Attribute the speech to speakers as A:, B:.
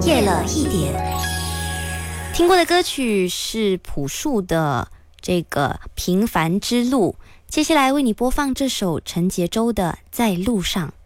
A: 夜了一点。听过的歌曲是朴树的这个《平凡之路》，接下来为你播放这首陈洁州的《在路上》。